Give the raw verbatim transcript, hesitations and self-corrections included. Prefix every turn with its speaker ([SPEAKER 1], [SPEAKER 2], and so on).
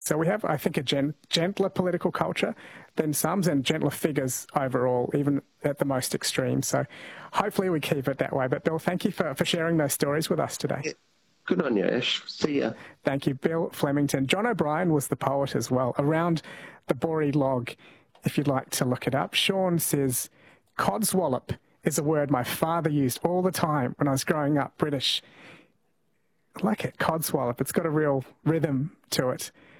[SPEAKER 1] So we have, I think, a gen- gentler political culture than some, and gentler figures overall, even at the most extreme. So hopefully we keep it that way. But Bill, thank you for, for sharing those stories with us today.
[SPEAKER 2] Yeah. Good on you, Ash. See ya.
[SPEAKER 1] Thank you, Bill Flemington. John O'Brien was the poet as well, Around the Boree Log, if you'd like to look it up. Sean says, codswallop is a word my father used all the time when I was growing up, British. I like it, codswallop. It's got a real rhythm to it.